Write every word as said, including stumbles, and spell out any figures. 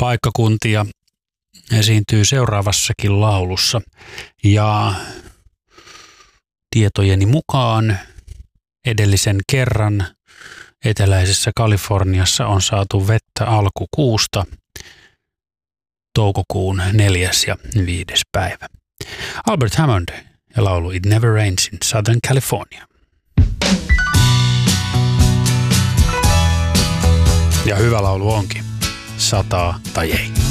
paikkakuntia esiintyy seuraavassakin laulussa. Ja tietojeni mukaan edellisen kerran eteläisessä Kaliforniassa on saatu vettä alkukuusta, toukokuun neljäs ja viides päivä. Albert Hammond ja laulu It Never Rains in Southern California. Ja hyvä laulu onkin. Sataa tai ei.